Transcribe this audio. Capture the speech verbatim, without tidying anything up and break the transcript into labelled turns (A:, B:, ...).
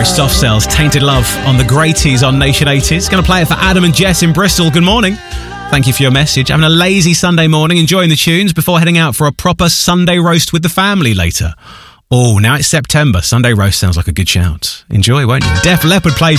A: There is Soft Cells, Tainted Love on the Greaties on Nation eighties. Going to play it for Adam and Jess in Bristol. Good morning. Thank you for your message. Having a lazy Sunday morning, enjoying the tunes before heading out for a proper Sunday roast with the family later. Oh, now it's September. Sunday roast sounds like a good shout. Enjoy, won't you? Def Leppard plays